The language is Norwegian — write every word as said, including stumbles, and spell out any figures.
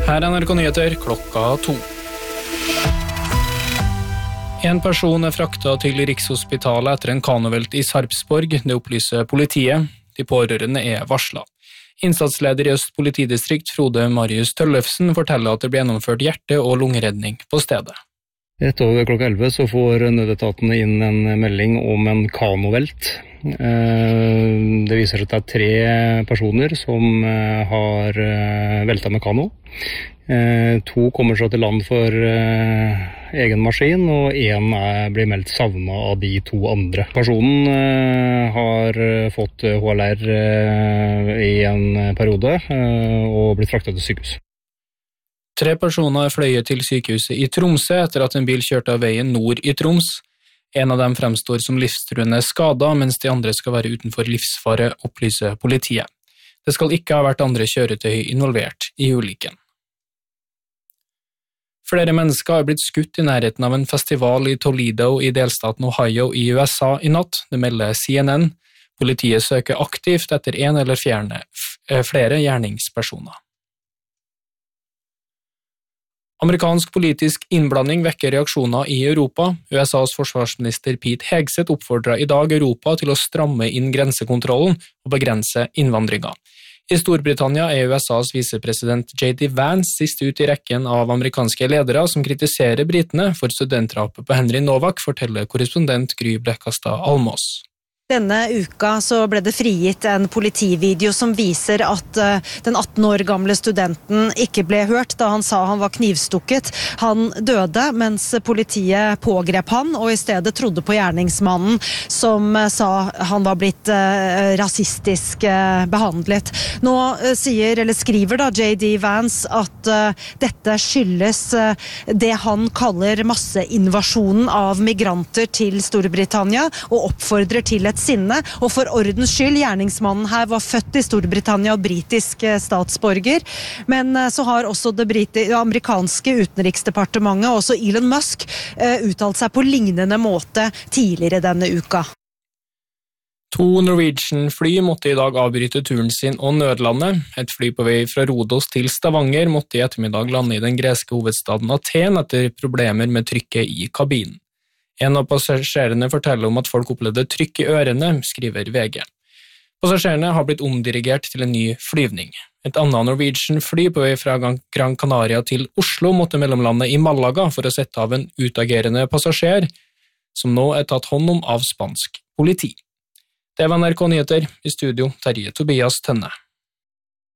Her er N R K Nyheter klokka to. En person er fraktet til Rikshospitalet etter en kanovelt i Sarpsborg, det opplyser politiet. De pårørende er varslet. Innsatsleder i Øst politidistrikt, Frode Marius Tøllefsen, forteller at det ble gjennomført hjerte- og lungeredning på stedet. Rett over klokka elleve så får nødetatene inn en melding om en kanovelt. Det viser seg at det er tre personer som har veltet med kano. To kommer så til land for egen maskin, og en blir meldt savnet av de to andre. Personen har fått H L R i en periode og blitt fraktet til sykehus. Tre personer er fløyet til sykehuset i Tromsø etter at en bil kjørte av veien nord i Troms. En av dem fremstår som livstruende skadet, mens de andre skal være utenfor livsfare, opplyser politiet. Det skal ikke ha vært andre kjøretøy involvert i ulykken. Flere mennesker har blitt skutt i nærheten av en festival i Toledo i delstaten Ohio i U S A i natt, det melder C N N. Politiet søker aktivt etter en eller fjerne, flere gjerningspersoner. Amerikansk politisk innblanding vekker reaksjoner i Europa. U S A's forsvarsminister Pete Hegseth oppfordrer i dag Europa til å stramme inn grensekontrollen og begrense innvandringa. I Storbritannia er U S A's visepresident J D Vance sist ut i rekken av amerikanske ledere som kritiserer britene for studentdrapet på Henry Novak, forteller korrespondent Gry Blekkastad Almås. Denne uka så ble det frigitt en politivideo som viser at den atten år gamle studenten ikke ble hørt da han sa han var knivstukket. Han døde mens politiet pågrep han, og i stedet trodde på gjerningsmannen som sa han var blitt rasistisk behandlet. Nå sier, eller skriver da J D Vance at dette skyldes det han kaller masseinvasjonen av migranter til Storbritannia, og oppfordrer til et sinne, og for ordens skyld, gjerningsmannen her var født i Storbritannia og britisk statsborger, men så har også det, briti- det amerikanske utenriksdepartementet, også Elon Musk, uttalt seg på lignende måte tidligere denne uka. To Norwegian-fly måtte i dag avbryte turen sin og nødlande. Et fly på vei fra Rodos til Stavanger måtte i ettermiddag lande i den greske hovedstaden Aten etter problemer med trykket i kabinen. En av passasjerene forteller om at folk opplevde trykk i ørene, skriver V G. Passasjerene har blitt omdirigert til en ny flyvning. Et annet Norwegian-fly på vei fra Gran Canaria til Oslo måtte mellomlande i Malaga for å sette av en utagerende passasjer, som nå er tatt hånd om av spansk politi. Det var N R K Nyheter, i studio Terje Tobias Tønne.